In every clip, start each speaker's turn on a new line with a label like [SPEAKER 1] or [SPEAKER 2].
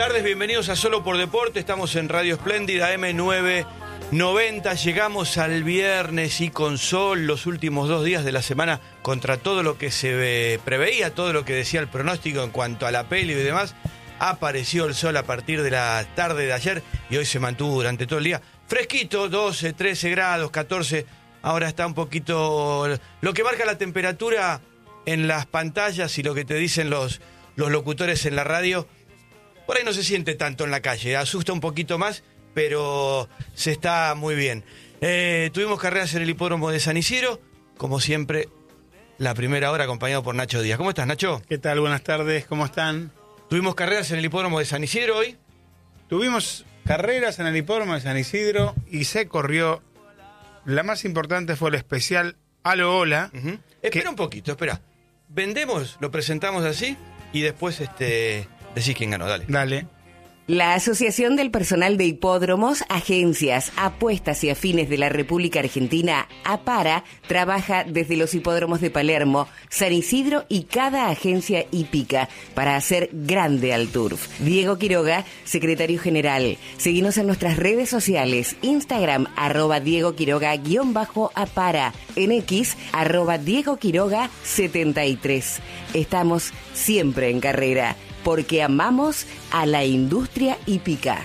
[SPEAKER 1] tardes, bienvenidos a Solo por Deporte. Estamos en Radio Espléndida M990. Llegamos al viernes y con sol, los últimos 2 días de la semana, contra todo lo que se preveía, todo lo que decía el pronóstico en cuanto a la peli y demás. Apareció el sol a partir de la tarde de ayer y hoy se mantuvo durante todo el día. Fresquito, 12, 13 grados, 14. Ahora está un poquito... Lo que marca la temperatura en las pantallas y lo que te dicen los locutores en la radio, por ahí no se siente tanto en la calle. Asusta un poquito más, pero se está muy bien. Tuvimos carreras en el hipódromo de San Isidro. Como siempre, la primera hora acompañado por Nacho Díaz. ¿Cómo estás, Nacho?
[SPEAKER 2] ¿Qué tal? Buenas tardes, ¿cómo están?
[SPEAKER 1] Tuvimos carreras en el hipódromo de San Isidro hoy.
[SPEAKER 2] Tuvimos carreras en el hipódromo de San Isidro y se corrió. La más importante fue el especial Alo Hola.
[SPEAKER 1] Espera un poquito, espera. Vendemos, lo presentamos así y después decís quién ganó, dale.
[SPEAKER 2] Dale.
[SPEAKER 3] La Asociación del Personal de Hipódromos, Agencias, Apuestas y Afines de la República Argentina, APARA, trabaja desde los hipódromos de Palermo, San Isidro y cada agencia hípica para hacer grande al turf. Diego Quiroga, secretario general. Seguinos en nuestras redes sociales, Instagram, @Diego Quiroga_APARA, en X, @Diego Quiroga 73. Estamos siempre en carrera, porque amamos a la industria hípica.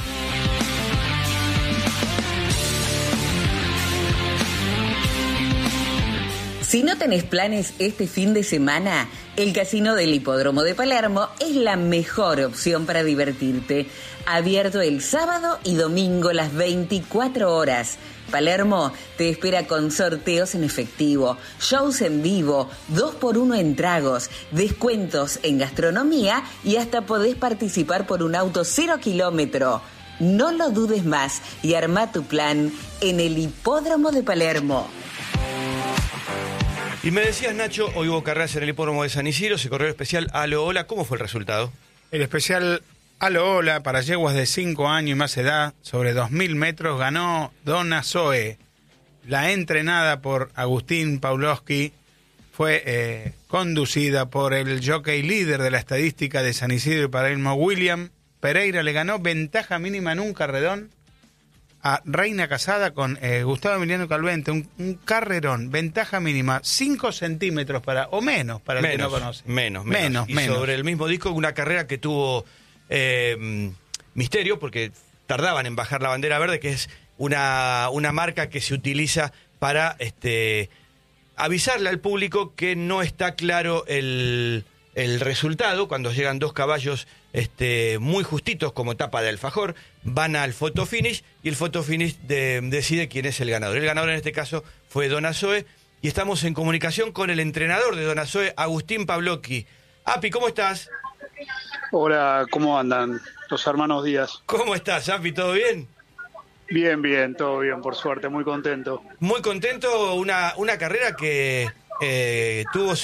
[SPEAKER 3] Si no tenés planes este fin de semana, el Casino del Hipódromo de Palermo es la mejor opción para divertirte. Abierto el sábado y domingo las 24 horas. Palermo te espera con sorteos en efectivo, shows en vivo, 2x1 en tragos, descuentos en gastronomía y hasta podés participar por un auto 0 kilómetro. No lo dudes más y arma tu plan en el Hipódromo de Palermo.
[SPEAKER 1] Y me decías, Nacho, hoy hubo carreras en el hipódromo de San Isidro, se corrió el especial Alo Hola. ¿Cómo fue el resultado?
[SPEAKER 2] El especial Alo Hola para yeguas de 5 años y más edad, sobre 2000 metros, ganó Donna Zoe. La entrenada por Agustín Pawlowski fue conducida por el jockey líder de la estadística de San Isidro y Palermo, William Pereira. Le ganó ventaja mínima en un carrerón a Reina Casada con Gustavo Emiliano Calvente, un carrerón, ventaja mínima, 5 centímetros o menos para el que no conoce.
[SPEAKER 1] Menos. Y sobre el mismo disco, una carrera que tuvo misterio, porque tardaban en bajar la bandera verde, que es una marca que se utiliza para avisarle al público que no está claro el resultado. Cuando llegan 2 caballos muy justitos como tapa de alfajor, van al photo finish y el photo finish decide quién es el ganador. El ganador en este caso fue Donna Zoe y estamos en comunicación con el entrenador de Donna Zoe, Agustín Pawlowski. Api, ¿cómo estás?
[SPEAKER 4] Hola, ¿cómo andan los hermanos Díaz?
[SPEAKER 1] ¿Cómo estás, Api? ¿Todo bien?
[SPEAKER 4] Bien, todo bien, por suerte, muy contento.
[SPEAKER 1] Muy contento, una carrera que tuvo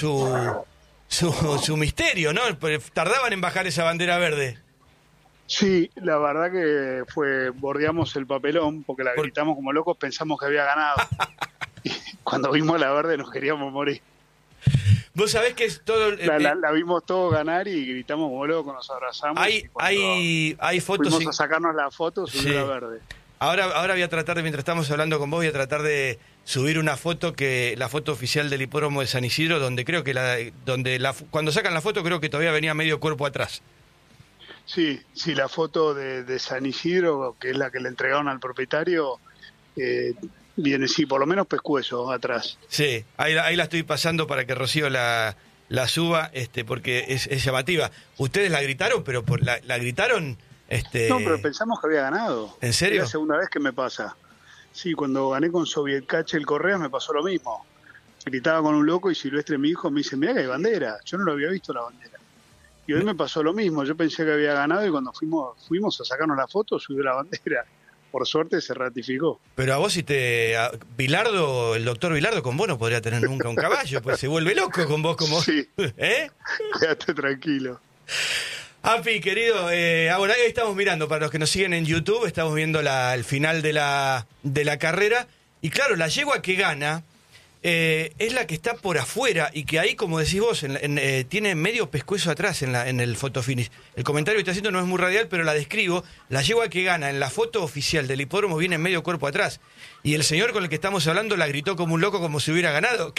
[SPEAKER 1] su misterio, ¿no? Tardaban en bajar esa bandera verde.
[SPEAKER 4] Sí, la verdad que bordeamos el papelón, porque la gritamos como locos, pensamos que había ganado. Y cuando vimos la verde nos queríamos morir.
[SPEAKER 1] Vos sabés que es todo...
[SPEAKER 4] La vimos todos ganar y gritamos como locos, nos abrazamos.
[SPEAKER 1] Hay fotos...
[SPEAKER 4] Fuimos a sacarnos la foto, subió la verde.
[SPEAKER 1] Ahora voy a tratar de, mientras estamos hablando con vos, voy a tratar de subir una foto, la foto oficial del hipódromo de San Isidro, donde creo que cuando sacan la foto creo que todavía venía medio cuerpo atrás.
[SPEAKER 4] Sí, la foto de San Isidro, que es la que le entregaron al propietario, viene, sí, por lo menos pescuezo atrás.
[SPEAKER 1] Sí, ahí la estoy pasando para que Rocío la suba, porque es llamativa. Ustedes la gritaron, pero la gritaron...
[SPEAKER 4] No, pero pensamos que había ganado.
[SPEAKER 1] ¿En serio?
[SPEAKER 4] Es la segunda vez que me pasa. Sí, cuando gané con Sovietcache el Correas me pasó lo mismo. Gritaba con un loco y Silvestre, mi hijo, me dice, mirá que hay bandera. Yo no lo había visto la bandera. Y hoy me pasó lo mismo. Yo pensé que había ganado y cuando fuimos a sacarnos la foto, subió la bandera. Por suerte se ratificó.
[SPEAKER 1] Pero a vos Bilardo, el doctor Bilardo, con vos no podría tener nunca un caballo, pues se vuelve loco con vos como...
[SPEAKER 4] Sí, quédate tranquilo.
[SPEAKER 1] Api, querido, ahora ahí estamos mirando, para los que nos siguen en YouTube, estamos viendo el final de la carrera, y claro, la yegua que gana es la que está por afuera y que ahí, como decís vos, tiene medio pescuezo atrás en el fotofinish. El comentario que estoy haciendo no es muy radial, pero la describo. La yegua que gana en la foto oficial del hipódromo viene en medio cuerpo atrás. Y el señor con el que estamos hablando la gritó como un loco, como si hubiera ganado.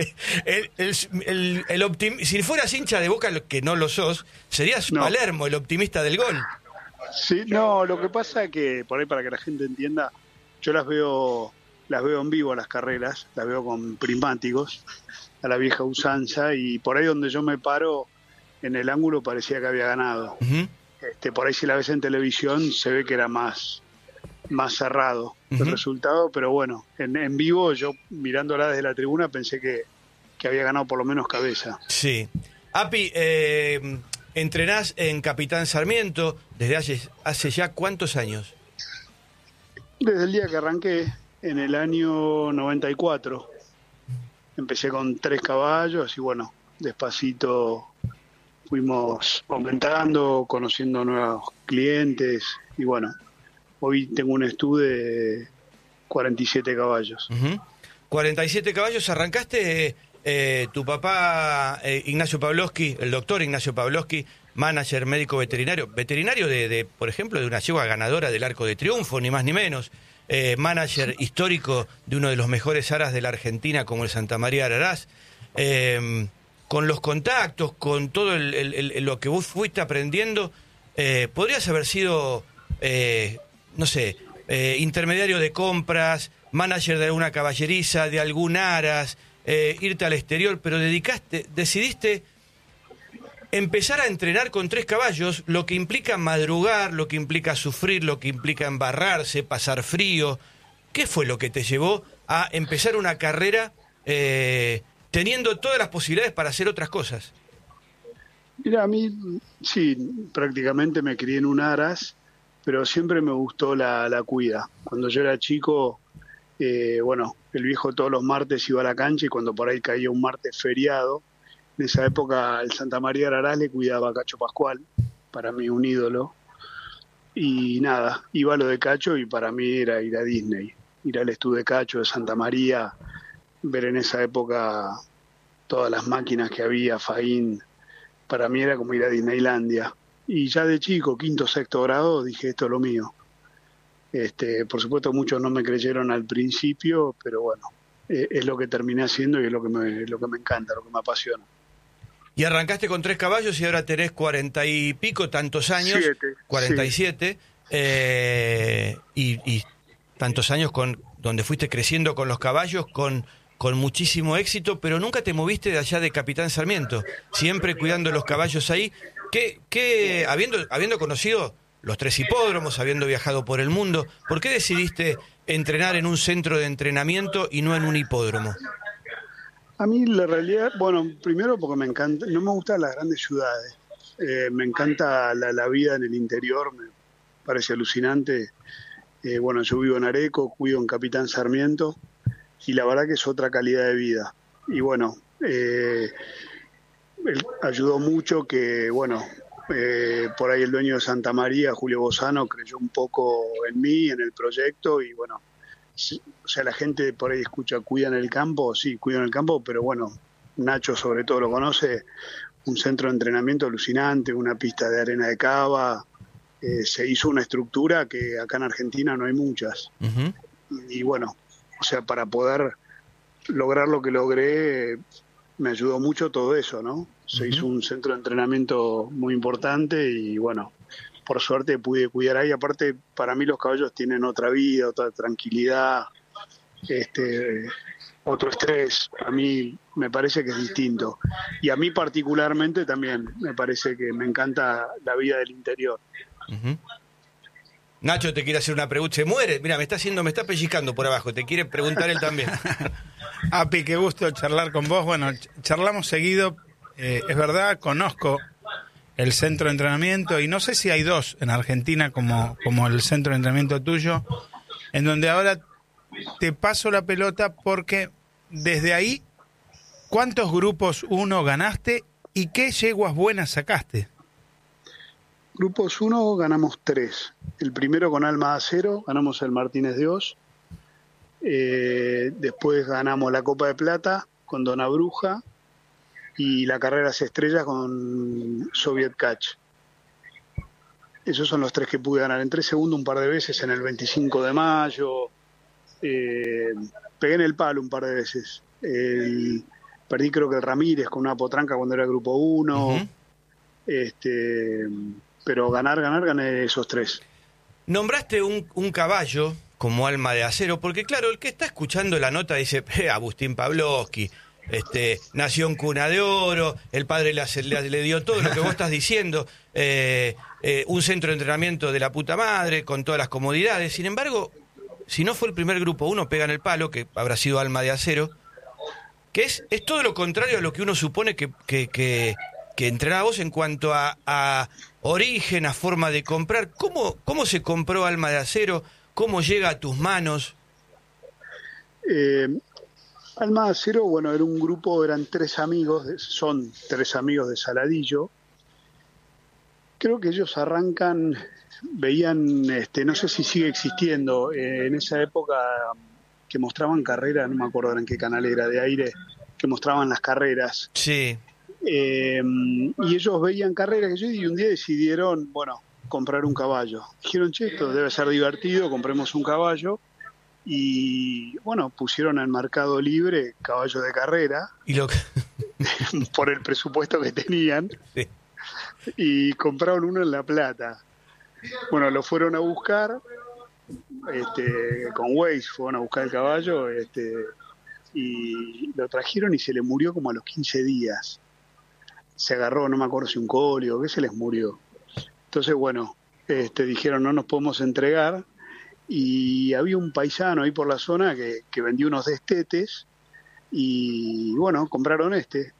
[SPEAKER 1] Si fueras hincha de Boca, que no lo sos, serías Palermo, el optimista del gol.
[SPEAKER 4] Sí, no, lo que pasa es que, por ahí para que la gente entienda, yo las veo en vivo las carreras, las veo con prismáticos, a la vieja usanza, y por ahí donde yo me paro, en el ángulo parecía que había ganado.
[SPEAKER 1] Uh-huh.
[SPEAKER 4] Por ahí si la ves en televisión se ve que era más cerrado el resultado, pero bueno, en vivo yo mirándola desde la tribuna pensé que había ganado por lo menos cabeza.
[SPEAKER 1] Sí. Api, entrenás en Capitán Sarmiento desde hace ya ¿cuántos años?
[SPEAKER 4] Desde el día que arranqué, en el año 94. Empecé con 3 caballos y bueno, despacito fuimos aumentando, conociendo nuevos clientes y bueno, hoy tengo un estudio de 47 caballos.
[SPEAKER 1] Uh-huh. 47 caballos, arrancaste, tu papá Ignacio Pavlovsky, el doctor Ignacio Pavlovsky, manager médico veterinario de, por ejemplo, de una yegua ganadora del Arco de Triunfo, ni más ni menos, manager histórico de uno de los mejores aras de la Argentina como el Santa María Araraz, con los contactos, con todo lo que vos fuiste aprendiendo, podrías haber sido, intermediario de compras, manager de alguna caballeriza, de algún aras, irte al exterior, pero decidiste empezar a entrenar con 3 caballos, lo que implica madrugar, lo que implica sufrir, lo que implica embarrarse, pasar frío. ¿Qué fue lo que te llevó a empezar una carrera teniendo todas las posibilidades para hacer otras cosas?
[SPEAKER 4] Mira, a mí sí, prácticamente me crié en un aras, pero siempre me gustó la cuida. Cuando yo era chico, el viejo todos los martes iba a la cancha y cuando por ahí caía un martes feriado, en esa época el Santa María Araraz le cuidaba a Cacho Pascual, para mí un ídolo, y nada, iba a lo de Cacho y para mí era ir a Disney, ir al estudio de Cacho, de Santa María, ver en esa época todas las máquinas que había, Faín, para mí era como ir a Disneylandia. Y ya de chico, 5º, 6º grado, dije, esto es lo mío. Por supuesto muchos no me creyeron al principio, pero bueno, es lo que terminé haciendo y es lo que me encanta, lo que me apasiona.
[SPEAKER 1] Y arrancaste con 3 caballos y ahora tenés 40 y pico, tantos años, 47, sí. y tantos años donde fuiste creciendo con los caballos, con muchísimo éxito, pero nunca te moviste de allá de Capitán Sarmiento, siempre cuidando los caballos ahí, que habiendo conocido los 3 hipódromos, habiendo viajado por el mundo, ¿por qué decidiste entrenar en un centro de entrenamiento y no en un hipódromo?
[SPEAKER 4] A mí la realidad, primero porque me encanta, no me gustan las grandes ciudades, me encanta la vida en el interior, me parece alucinante. Yo vivo en Areco, cuido en Capitán Sarmiento y la verdad que es otra calidad de vida. Y ayudó mucho que, por ahí el dueño de Santa María, Julio Bozano, creyó un poco en mí, en el proyecto y la gente por ahí escucha, cuida en el campo, sí, cuida en el campo, pero Nacho sobre todo lo conoce, un centro de entrenamiento alucinante, una pista de arena de cava, se hizo una estructura que acá en Argentina no hay muchas. Uh-huh. Y para poder lograr lo que logré, me ayudó mucho todo eso, ¿no? Se hizo un centro de entrenamiento muy importante y por suerte pude cuidar ahí. Aparte, para mí los caballos tienen otra vida, otra tranquilidad, otro estrés. A mí me parece que es distinto. Y a mí particularmente también me parece que me encanta la vida del interior.
[SPEAKER 1] Uh-huh. Nacho te quiere hacer una pregunta. Se muere. Mira, me está pellizcando por abajo. Te quiere preguntar él también.
[SPEAKER 2] Api, qué gusto charlar con vos. Bueno, charlamos seguido. Es verdad, conozco el centro de entrenamiento y no sé si hay 2 en Argentina como el centro de entrenamiento tuyo, en donde ahora te paso la pelota porque desde ahí, ¿cuántos grupos 1 ganaste y qué yeguas buenas sacaste?
[SPEAKER 4] Grupos 1 ganamos 3. El primero con Alma de Acero, ganamos el Martínez de Oz. Después ganamos la Copa de Plata con Dona Bruja y la Carreras Estrellas con Soviet Catch. Esos son los 3 que pude ganar. Entré segundo un par de veces en el 25 de mayo. Pegué en el palo un par de veces. Perdí creo que el Ramírez con una potranca cuando era grupo 1.
[SPEAKER 1] Ujú.
[SPEAKER 4] Pero gané esos 3.
[SPEAKER 1] Nombraste un caballo como alma de acero, porque claro, el que está escuchando la nota dice, Agustín Pavlovsky, nació en cuna de oro, el padre le dio todo lo que vos estás diciendo, un centro de entrenamiento de la puta madre, con todas las comodidades. Sin embargo, si no fue el primer grupo 1, pega en el palo, que habrá sido alma de acero, que es todo lo contrario a lo que uno supone que entrenaba vos en cuanto a origen, a forma de comprar. ¿Cómo se compró Alma de Acero? ¿Cómo llega a tus manos?
[SPEAKER 4] Alma de Acero, bueno, era un grupo, eran 3 amigos, son 3 amigos de Saladillo. Creo que ellos arrancan, veían, no sé si sigue existiendo, en esa época que mostraban carreras, no me acuerdo en qué canal era de aire, que mostraban las carreras.
[SPEAKER 1] Sí.
[SPEAKER 4] Y ellos veían carreras y un día decidieron, bueno, comprar un caballo. Dijeron, che, esto debe ser divertido, compremos un caballo. Y bueno, pusieron al mercado libre caballo de carrera
[SPEAKER 1] Y lo
[SPEAKER 4] por el presupuesto que tenían.
[SPEAKER 1] Sí.
[SPEAKER 4] Y compraron uno en La Plata. Bueno, lo fueron a buscar, con Waze fueron a buscar el caballo, y lo trajeron y se le murió como a los 15 días. Se agarró, no me acuerdo si un cóleo, que se les murió. Entonces, bueno, dijeron no nos podemos entregar, y había un paisano ahí por la zona que vendía unos destetes, y bueno, compraron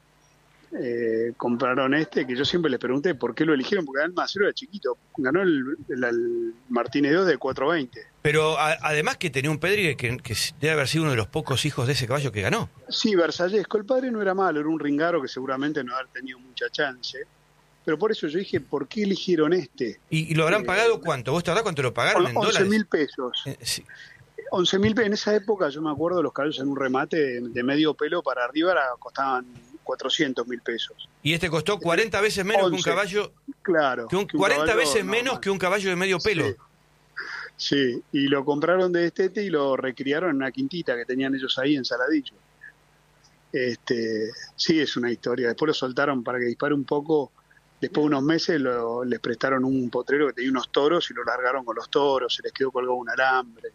[SPEAKER 4] que yo siempre les pregunté por qué lo eligieron, porque Alma de Acero era chiquito, ganó el Martínez II de 420.
[SPEAKER 1] Pero además que tenía un Pedri que debe haber sido uno de los pocos hijos de ese caballo que ganó.
[SPEAKER 4] Sí, Versallesco, el padre no era malo, era un ringaro que seguramente no había tenido mucha chance, pero por eso yo dije, ¿por qué eligieron
[SPEAKER 1] ¿Y lo habrán pagado cuánto? ¿Vos te acordás cuánto lo pagaron en
[SPEAKER 4] 11
[SPEAKER 1] dólares?
[SPEAKER 4] 11.000 pesos.
[SPEAKER 1] Sí.
[SPEAKER 4] 11.000 pesos. En esa época yo me acuerdo los caballos en un remate de medio pelo para arriba costaban 400.000 pesos.
[SPEAKER 1] Y costó 40 veces menos
[SPEAKER 4] 11.
[SPEAKER 1] que un caballo.
[SPEAKER 4] Claro.
[SPEAKER 1] Que un
[SPEAKER 4] que un
[SPEAKER 1] 40
[SPEAKER 4] caballo
[SPEAKER 1] veces
[SPEAKER 4] normal.
[SPEAKER 1] menos que un caballo de medio pelo.
[SPEAKER 4] Sí. Sí, y lo compraron de destete y lo recriaron en una quintita que tenían ellos ahí en Saladillo. Sí, es una historia. Después lo soltaron para que dispare un poco. Después de unos meses les prestaron un potrero que tenía unos toros y lo largaron con los toros, se les quedó colgado un alambre.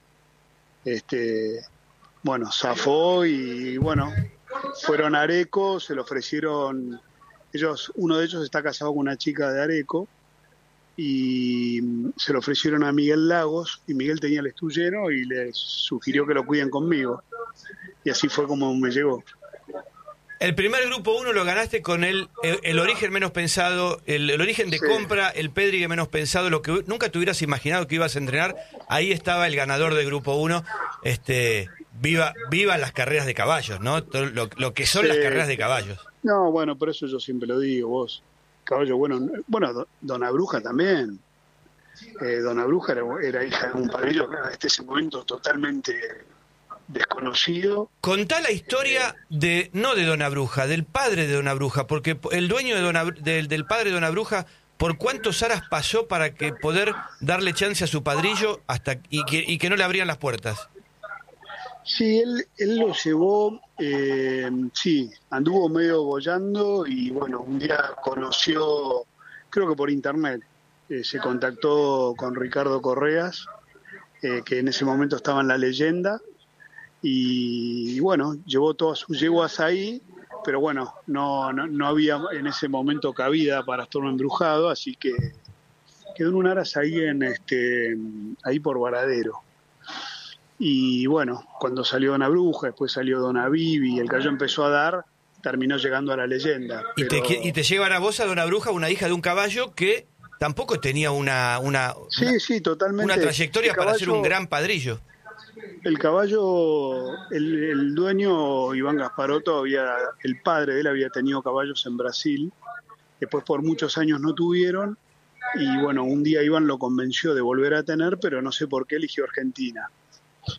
[SPEAKER 4] Bueno, zafó y bueno, fueron a Areco, se lo ofrecieron. Uno de ellos está casado con una chica de Areco y se lo ofrecieron a Miguel Lagos, y Miguel tenía el estu lleno y les sugirió que lo cuiden conmigo. Y así fue como me llegó.
[SPEAKER 1] El primer grupo 1 lo ganaste con el origen menos pensado, el origen de
[SPEAKER 4] Sí.
[SPEAKER 1] compra, el Pedri menos pensado, lo que nunca te hubieras imaginado que ibas a entrenar. Ahí estaba el ganador del grupo 1. Viva las carreras de caballos, ¿no? Todo lo que son
[SPEAKER 4] Sí.
[SPEAKER 1] las carreras de caballos.
[SPEAKER 4] No, bueno, por eso yo siempre lo digo, vos. Caballo bueno, Dona Bruja también. Dona Bruja era hija de un padrino que hasta ese momento totalmente desconocido.
[SPEAKER 1] Contá la historia no de Dona Bruja, del padre de Dona Bruja, porque el dueño del padre de Dona Bruja, ¿por cuántos aras pasó para que poder darle chance a su padrillo y que no le abrían las puertas?
[SPEAKER 4] Sí, él lo llevó, sí, anduvo medio boyando y bueno, un día conoció, creo que por internet, se contactó con Ricardo Correas, que en ese momento estaba en La Leyenda, y bueno, llevó todas sus yeguas ahí, pero bueno, no había en ese momento cabida para Astorno Embrujado, así que quedó en un aras ahí ahí por Varadero. Y bueno, cuando salió Dona Bruja, después salió Dona Vivi, el caballo empezó a dar, terminó llegando a La Leyenda.
[SPEAKER 1] Y te llevan a vos a Dona Bruja, una hija de un caballo que tampoco tenía una
[SPEAKER 4] Sí, totalmente.
[SPEAKER 1] una trayectoria
[SPEAKER 4] El
[SPEAKER 1] para
[SPEAKER 4] caballo,
[SPEAKER 1] ser un gran padrillo.
[SPEAKER 4] El caballo, el dueño Iván Gasparotto, el padre de él había tenido caballos en Brasil, después por muchos años no tuvieron, y bueno, un día Iván lo convenció de volver a tener, pero no sé por qué eligió Argentina.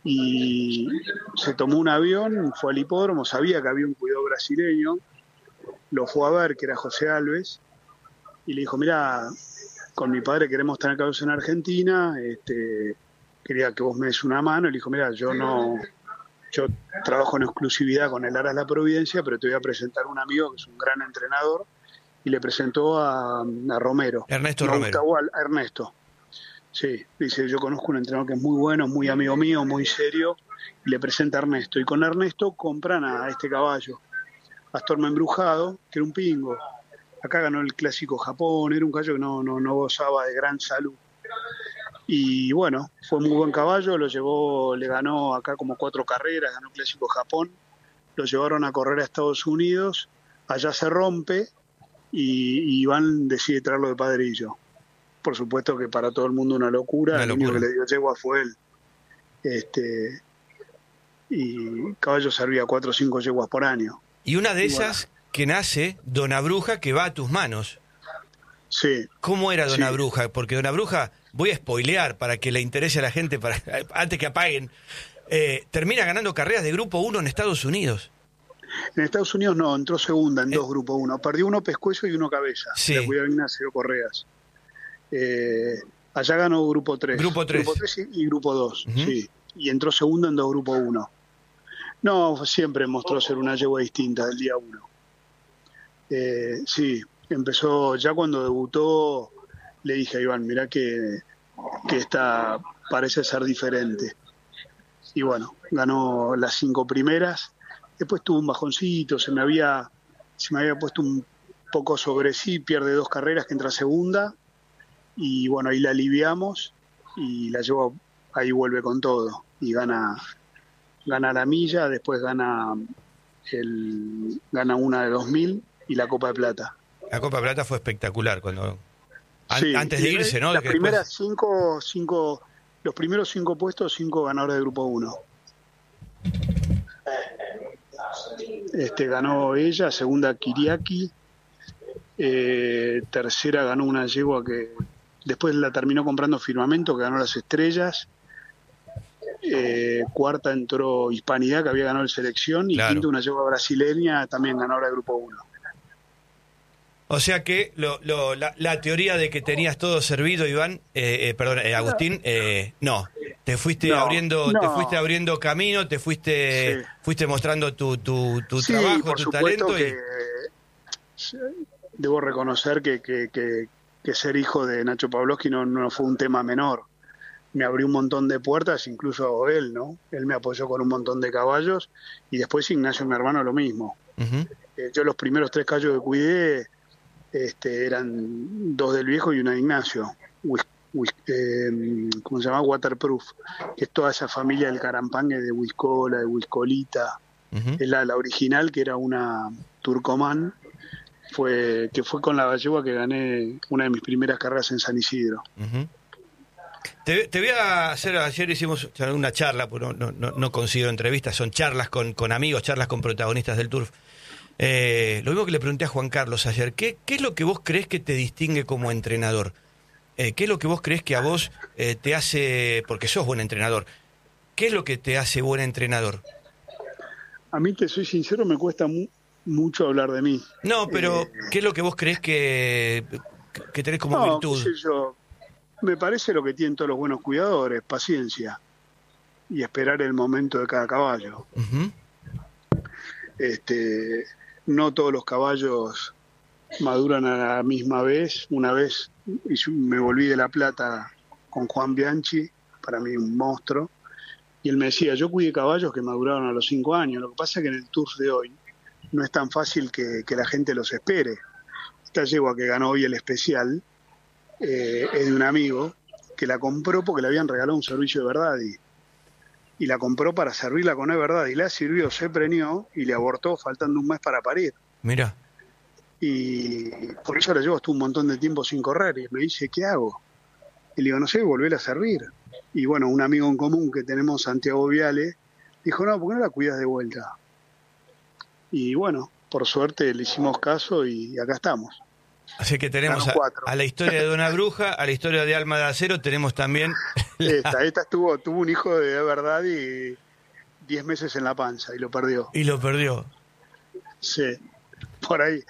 [SPEAKER 4] y se tomó un avión, fue al hipódromo, sabía que había un cuidador brasileño, lo fue a ver, que era José Alves, y le dijo, mira, con mi padre queremos tener caballos en Argentina, quería que vos me des una mano. Y le dijo, mira, yo trabajo en exclusividad con el Aras La Providencia, pero te voy a presentar a un amigo que es un gran entrenador, y le presentó a Romero.
[SPEAKER 1] Ernesto Romero.
[SPEAKER 4] A Ernesto. Sí, dice, yo conozco un entrenador que es muy bueno, muy amigo mío, muy serio, y le presenta a Ernesto. Y con Ernesto compran a este caballo, Astorma Embrujado, que era un pingo. Acá ganó el Clásico Japón, era un caballo que no gozaba de gran salud. Y bueno, fue muy buen caballo, le ganó acá como 4 carreras, ganó el Clásico Japón, lo llevaron a correr a Estados Unidos, allá se rompe y Iván decide traerlo de Padrillo. Por supuesto que para todo el mundo una locura. El único que le dio yegua fue él. Y caballo servía 4 o 5 yeguas por año.
[SPEAKER 1] Y una de esas que nace, Dona Bruja, que va a tus manos.
[SPEAKER 4] Sí.
[SPEAKER 1] ¿Cómo era Dona Bruja? Porque Dona Bruja, voy a spoilear para que le interese a la gente, antes que apaguen, termina ganando carreras de Grupo 1 en Estados Unidos.
[SPEAKER 4] En Estados Unidos no, entró segunda en 2 Grupo 1. Perdió uno Pescuezo y uno Cabeza.
[SPEAKER 1] Sí.
[SPEAKER 4] Le cuidaba Ignacio Correas. Allá ganó Grupo 3.
[SPEAKER 1] Grupo 3.
[SPEAKER 4] Grupo 3 y Grupo 2, sí. Y entró segunda en 2 Grupo 1. No, siempre mostró ser una yegua distinta del día 1. Sí, empezó, ya cuando debutó, le dije a Iván, mirá que esta parece ser diferente. Y bueno, ganó las 5 primeras. Después tuvo un bajoncito, se me había puesto un poco sobre sí, pierde 2 carreras que entra segunda. Y bueno, ahí la aliviamos y la llevó, ahí vuelve con todo y gana la milla, después gana una de 2000 y la Copa de Plata.
[SPEAKER 1] La Copa de Plata fue espectacular cuando
[SPEAKER 4] Sí,
[SPEAKER 1] antes de irse, ¿no?
[SPEAKER 4] Las
[SPEAKER 1] Que
[SPEAKER 4] primeras
[SPEAKER 1] después...
[SPEAKER 4] los primeros 5 puestos, 5 ganadores de Grupo 1. Ganó ella, segunda Kiriaki, tercera ganó una yegua que después la terminó comprando Firmamento, que ganó las Estrellas. Cuarta entró Hispanidad, que había ganado el Selección, y
[SPEAKER 1] claro.
[SPEAKER 4] quinta una yegua brasileña, también ganadora de Grupo 1.
[SPEAKER 1] O sea que la teoría de que tenías todo servido, Iván, Agustín, no. Te fuiste abriendo camino, te fuiste mostrando tu trabajo,
[SPEAKER 4] por
[SPEAKER 1] tu
[SPEAKER 4] supuesto
[SPEAKER 1] talento.
[SPEAKER 4] Que debo reconocer que ser hijo de Nacho Pavlovsky no fue un tema menor. Me abrió un montón de puertas, incluso él, ¿no? Él me apoyó con un montón de caballos, y después Ignacio, mi hermano, lo mismo.
[SPEAKER 1] Uh-huh.
[SPEAKER 4] Yo los primeros 3 caballos que cuidé eran 2 del viejo y una de Ignacio. ¿Cómo se llama? Waterproof, que es toda esa familia del Carampangue, de Huiscola, de Huiscolita.
[SPEAKER 1] Uh-huh.
[SPEAKER 4] Es la original, que era una Turcomán, que fue con la yegua que gané una de mis primeras carreras en San Isidro.
[SPEAKER 1] Uh-huh. Te voy a hacer, ayer hicimos una charla, pues no considero entrevistas, son charlas con amigos, charlas con protagonistas del Turf. Lo mismo que le pregunté a Juan Carlos ayer, ¿qué es lo que vos crees que te distingue como entrenador? ¿Qué es lo que vos crees que a vos te hace, porque sos buen entrenador, qué es lo que te hace buen entrenador?
[SPEAKER 4] A mí, te soy sincero, me cuesta mucho hablar de mí.
[SPEAKER 1] No, pero ¿qué es lo que vos crees que tenés como virtud?
[SPEAKER 4] Qué sé yo, me parece lo que tienen todos los buenos cuidadores, paciencia y esperar el momento de cada caballo.
[SPEAKER 1] Uh-huh.
[SPEAKER 4] No todos los caballos maduran a la misma vez. Una vez me volví de La Plata con Juan Bianchi, para mí un monstruo, y él me decía, yo cuidé caballos que maduraron a los 5 años. Lo que pasa es que en el Turf de hoy no es tan fácil que la gente los espere. Esta yegua que ganó hoy el especial es de un amigo que la compró porque le habían regalado un servicio de verdad y la compró para servirla con verdad, y la sirvió, se preñó y le abortó faltando un mes para parir.
[SPEAKER 1] Mira.
[SPEAKER 4] Y por eso la llevo, estuvo un montón de tiempo sin correr, y me dice, ¿qué hago? Y le digo, no sé, volver a servir. Y bueno, un amigo en común que tenemos, Santiago Viale, dijo, no, ¿por qué no la cuidas de vuelta? Y bueno, por suerte le hicimos caso y acá estamos.
[SPEAKER 1] Así que tenemos a la historia de Dona Bruja, a la historia de Alma de Acero, tenemos también
[SPEAKER 4] Esta tuvo un hijo de verdad y 10 meses en la panza y lo perdió.
[SPEAKER 1] Y lo perdió.
[SPEAKER 4] Sí, por ahí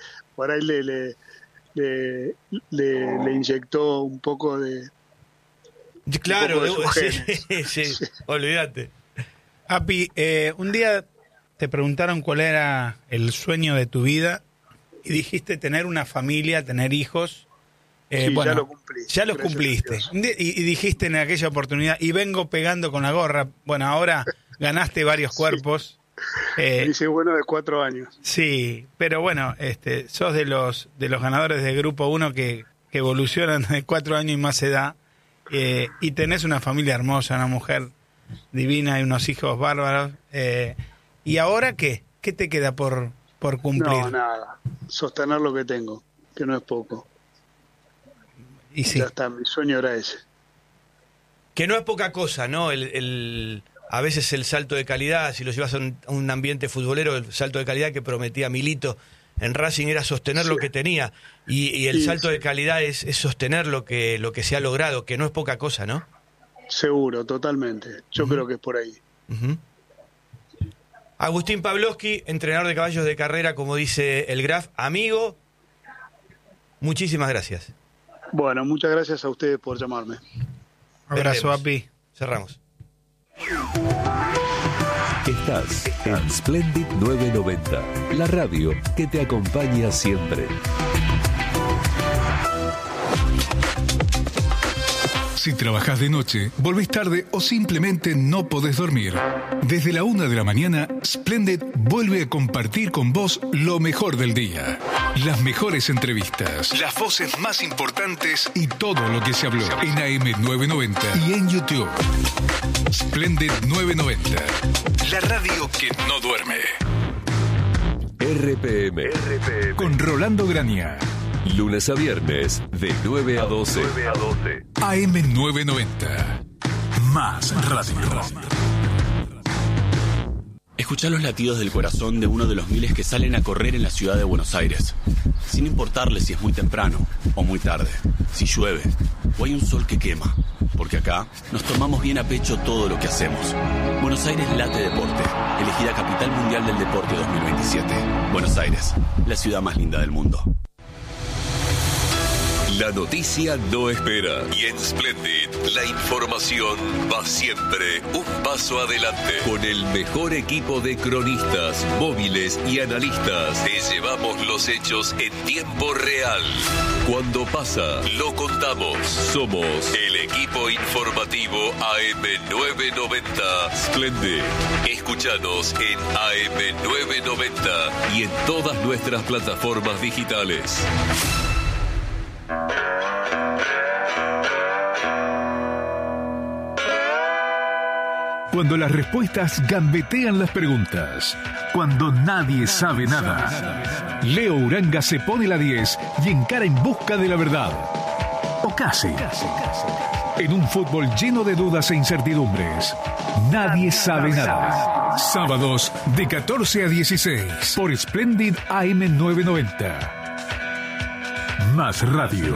[SPEAKER 4] le inyectó un poco de...
[SPEAKER 1] Claro,
[SPEAKER 4] un poco de sus genes.
[SPEAKER 1] sí, olvídate.
[SPEAKER 2] Api, un día te preguntaron cuál era el sueño de tu vida y dijiste tener una familia, tener hijos.
[SPEAKER 4] Sí, ya lo cumplí.
[SPEAKER 2] Ya los cumpliste. Y dijiste en aquella oportunidad, y vengo pegando con la gorra. Bueno, ahora ganaste varios cuerpos.
[SPEAKER 4] Dice bueno de 4 años.
[SPEAKER 2] Sí, pero bueno, sos de los ganadores del Grupo 1 que evolucionan de 4 años y más edad. Y tenés una familia hermosa, una mujer divina y unos hijos bárbaros. ¿Y ahora qué? ¿Qué te queda por cumplir?
[SPEAKER 4] No, nada. Sostener lo que tengo, que no es poco.
[SPEAKER 2] Y sí.
[SPEAKER 4] Ya está, mi sueño era ese.
[SPEAKER 1] Que no es poca cosa, ¿no? A veces el salto de calidad, si lo llevas a un ambiente futbolero, el salto de calidad que prometía Milito en Racing era sostener lo que tenía. Y el salto de calidad es sostener lo que se ha logrado, que no es poca cosa, ¿no?
[SPEAKER 4] Seguro, totalmente. Yo creo que es por ahí.
[SPEAKER 1] Agustín Pavlovsky, entrenador de caballos de carrera, como dice el Graf, amigo, muchísimas gracias.
[SPEAKER 4] Bueno, muchas gracias a ustedes por llamarme.
[SPEAKER 2] Abrazo, Api.
[SPEAKER 1] Cerramos.
[SPEAKER 5] Estás en Splendid 990, la radio que te acompaña siempre.
[SPEAKER 6] Si trabajás de noche, volvés tarde o simplemente no podés dormir, desde la 1 de la mañana, Splendid vuelve a compartir con vos lo mejor del día. Las mejores entrevistas, las voces más importantes y todo lo que se habló en AM990 y en YouTube. Splendid 990, la radio que no duerme.
[SPEAKER 5] RPM.
[SPEAKER 6] Con Rolando Graña.
[SPEAKER 5] Lunes a viernes, de 9 a 12.
[SPEAKER 6] AM990. Más radio.
[SPEAKER 7] Escuchá los latidos del corazón de uno de los miles que salen a correr en la ciudad de Buenos Aires. Sin importarle si es muy temprano o muy tarde, si llueve o hay un sol que quema. Porque acá nos tomamos bien a pecho todo lo que hacemos. Buenos Aires Late Deporte, elegida Capital Mundial del Deporte 2027. Buenos Aires, la ciudad más linda del mundo.
[SPEAKER 5] La noticia no espera y en Splendid la información va siempre un paso adelante. Con el mejor equipo de cronistas, móviles y analistas, te llevamos los hechos en tiempo real. Cuando pasa, lo contamos. Somos el equipo informativo AM990 Splendid. Escúchanos en AM990 y en todas nuestras plataformas digitales.
[SPEAKER 6] Cuando las respuestas gambetean las preguntas. Cuando nadie sabe nada. Leo Uranga se pone la 10 y encara en busca de la verdad. O casi. En un fútbol lleno de dudas e incertidumbres. Nadie sabe nada. Sábados de 14 a 16 por Splendid AM990. Más radio.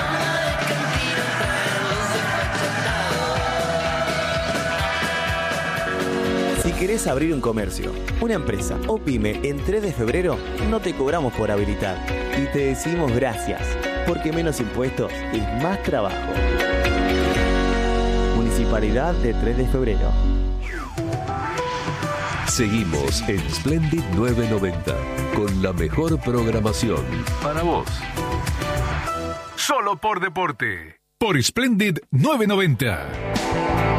[SPEAKER 8] Si querés abrir un comercio, una empresa o pyme en 3 de febrero, no te cobramos por habilitar. Y te decimos gracias, porque menos impuestos es más trabajo. Municipalidad de 3 de febrero.
[SPEAKER 5] Seguimos en Splendid 990 con la mejor programación para vos.
[SPEAKER 6] Solo por deporte. Por Splendid 990.